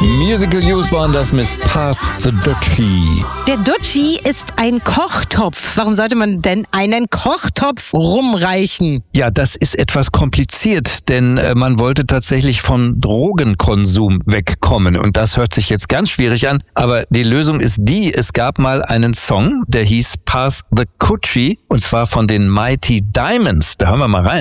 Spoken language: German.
Musical News waren das mit Pass the Dutchie. Der Dutchie ist ein Kochtopf. Warum sollte man denn einen Kochtopf rumreichen? Ja, das ist etwas kompliziert, denn man wollte tatsächlich vom Drogenkonsum wegkommen. Und das hört sich jetzt ganz schwierig an, aber die Lösung ist die, es gab mal einen Song, der hieß Pass the Coochie, und zwar von den Mighty Diamonds. Da hören wir mal rein.